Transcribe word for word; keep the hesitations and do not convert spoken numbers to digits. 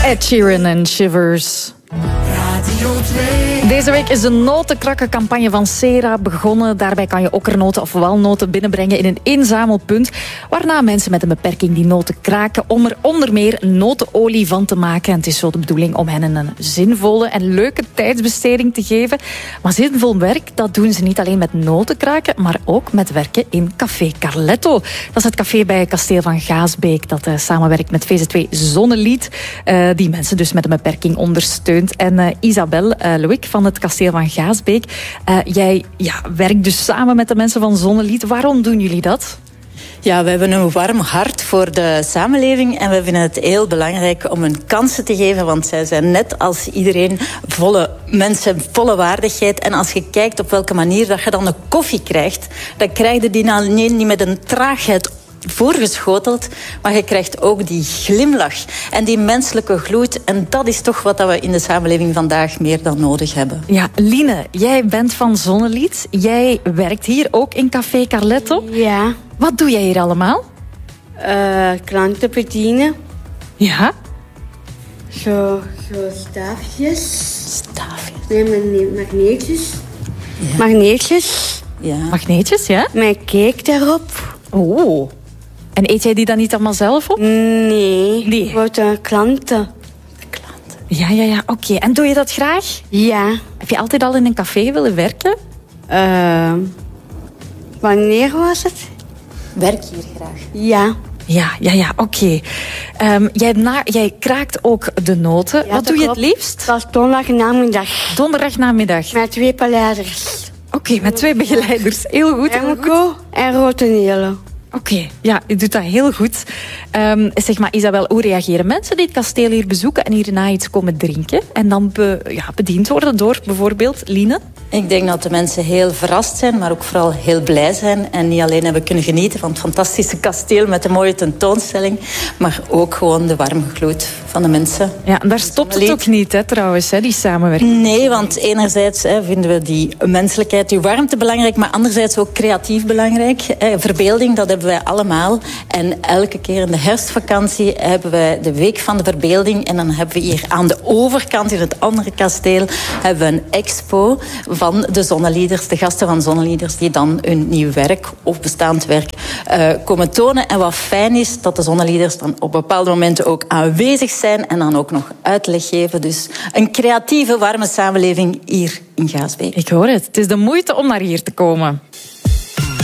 Ed Sheeran en Shivers. Deze week is de notenkrakkencampagne van Cera begonnen. Daarbij kan je okkernoten of walnoten binnenbrengen in een inzamelpunt, waarna mensen met een beperking die noten kraken om er onder meer notenolie van te maken. En het is zo de bedoeling om hen een zinvolle en leuke tijdsbesteding te geven. Maar zinvol werk, dat doen ze niet alleen met notenkraken, maar ook met werken in Café Carletto. Dat is het café bij Kasteel van Gaasbeek dat uh, samenwerkt met V Z W Zonnelied, uh, die mensen dus met een beperking ondersteunt. En uh, Isabel uh, Loïc van het Kasteel van Gaasbeek, uh, jij ja, werkt dus samen met de mensen van Zonnelied. Waarom doen jullie dat? Ja, we hebben een warm hart voor de samenleving en we vinden het heel belangrijk om hun kansen te geven, want zij zijn net als iedereen volle mensen, volle waardigheid. En als je kijkt op welke manier dat je dan een koffie krijgt, dan krijg je die nou niet met een traagheid voorgeschoteld, maar je krijgt ook die glimlach en die menselijke gloed. En dat is toch wat we in de samenleving vandaag meer dan nodig hebben. Ja, Line, jij bent van Zonnelied. Jij werkt hier ook in Café Carletto. Ja. Wat doe jij hier allemaal? Uh, klanten bedienen. Ja? Zo, zo staafjes. Staafjes? Nee, nee, magneetjes. Ja. Magneetjes. Ja. Magneetjes, ja? Met cake daarop. Oh. En eet jij die dan niet allemaal zelf op? Nee. Nee. Voor de klanten. De klanten. Ja, ja, ja. Oké. Okay. En doe je dat graag? Ja. Heb je altijd al in een café willen werken? Uh, wanneer was het? Werk hier graag? Ja. Ja, ja, ja. Oké. Okay. Um, jij, jij kraakt ook de noten. Ja, wat doe je klopt. het liefst? Dat is donderdagnamiddag. Donderdagnamiddag. Met twee begeleiders. Oké, okay, met twee begeleiders. Heel goed. Remco en Rotenelen. Oké, okay, ja, je doet dat heel goed. Um, zeg maar, Isabel, hoe reageren mensen die het kasteel hier bezoeken en hierna iets komen drinken en dan be, ja, bediend worden door bijvoorbeeld Line? Ik denk dat de mensen heel verrast zijn, maar ook vooral heel blij zijn. En niet alleen hebben kunnen genieten van het fantastische kasteel met de mooie tentoonstelling, maar ook gewoon de warme gloed van de mensen. Ja, en daar stopt het ook niet, hè, trouwens, hè, die samenwerking. Nee, want enerzijds hè, vinden we die menselijkheid, die warmte belangrijk, maar anderzijds ook creatief belangrijk. Hè. Verbeelding, dat hebben wij allemaal. En elke keer in de herfstvakantie hebben wij de Week van de Verbeelding. En dan hebben we hier aan de overkant, in het andere kasteel, hebben we een expo van de Zonnelieders, de gasten van Zonnelieders, die dan hun nieuw werk of bestaand werk uh, komen tonen. En wat fijn is, dat de Zonnelieders dan op bepaalde momenten ook aanwezig zijn en dan ook nog uitleg geven. Dus een creatieve, warme samenleving hier in Gaasbeek. Ik hoor het. Het is de moeite om naar hier te komen.